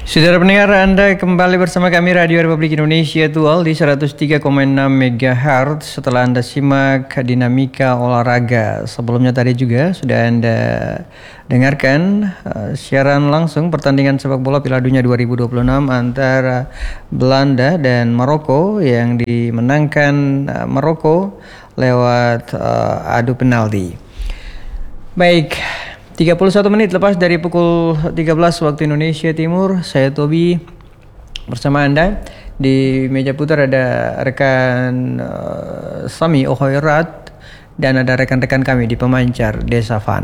Saudara pendengar, Anda kembali bersama kami Radio Republik Indonesia Dual di 103,6 MHz. Setelah Anda simak dinamika olahraga sebelumnya tadi juga sudah Anda dengarkan siaran langsung pertandingan sepak bola Piala Dunia 2026 antara Belanda dan Maroko yang dimenangkan Maroko lewat adu penalti. Baik, 31 menit lepas dari pukul 13 waktu Indonesia Timur, saya Tobi bersama Anda. Di meja putar ada rekan Sami Ohoirat dan ada rekan-rekan kami di pemancar Desa Fan.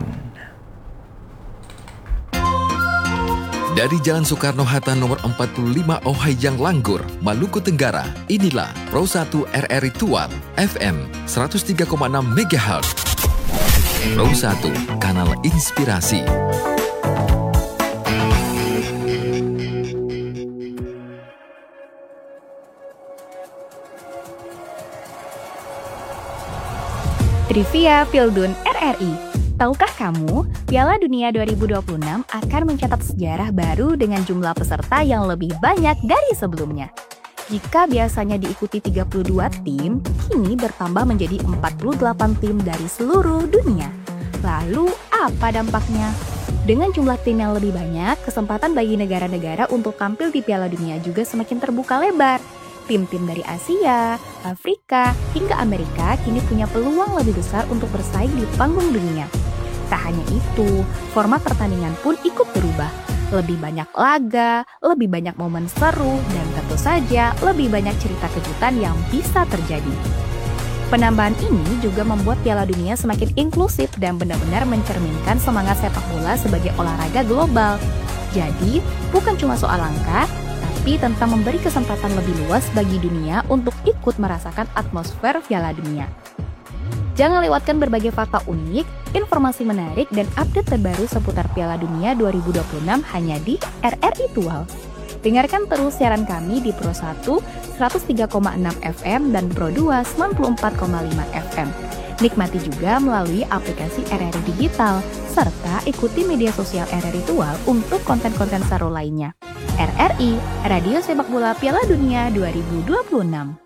Dari Jalan Soekarno-Hatta nomor 45 Ohayang Langgur, Maluku Tenggara, inilah Pro 1 RRI Tual FM 103,6 MHz. Pro 1, kanal inspirasi. Trivia Pildun RRI. Tahukah kamu, Piala Dunia 2026 akan mencatat sejarah baru dengan jumlah peserta yang lebih banyak dari sebelumnya. Jika biasanya diikuti 32 tim, kini bertambah menjadi 48 tim dari seluruh dunia. Lalu, apa dampaknya? Dengan jumlah tim yang lebih banyak, kesempatan bagi negara-negara untuk tampil di Piala Dunia juga semakin terbuka lebar. Tim-tim dari Asia, Afrika, hingga Amerika kini punya peluang lebih besar untuk bersaing di panggung dunia. Tak hanya itu, format pertandingan pun ikut berubah. Lebih banyak laga, lebih banyak momen seru, dan tentu saja lebih banyak cerita kejutan yang bisa terjadi. Penambahan ini juga membuat Piala Dunia semakin inklusif dan benar-benar mencerminkan semangat sepak bola sebagai olahraga global. Jadi, bukan cuma soal angka, tapi tentang memberi kesempatan lebih luas bagi dunia untuk ikut merasakan atmosfer Piala Dunia. Jangan lewatkan berbagai fakta unik, informasi menarik, dan update terbaru seputar Piala Dunia 2026 hanya di RRI Tual. Dengarkan terus siaran kami di Pro 1 103,6 FM dan Pro 2 94,5 FM. Nikmati juga melalui aplikasi RRI Digital, serta ikuti media sosial RRI Tual untuk konten-konten seru lainnya. RRI, Radio Sepak Bola Piala Dunia 2026.